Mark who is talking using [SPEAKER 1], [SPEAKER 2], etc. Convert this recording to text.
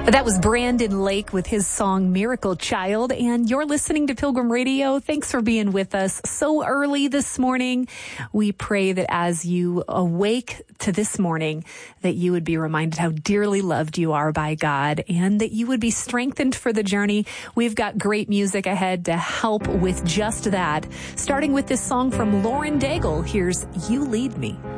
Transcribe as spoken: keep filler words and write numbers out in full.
[SPEAKER 1] That was Brandon Lake with his song Miracle Child, and you're listening to Pilgrim Radio. Thanks for being with us so early this morning. We pray that as you awake to this morning, that you would be reminded how dearly loved you are by God and that you would be strengthened for the journey. We've got great music ahead to help with just that. Starting with this song from Lauren Daigle, here's You Lead Me.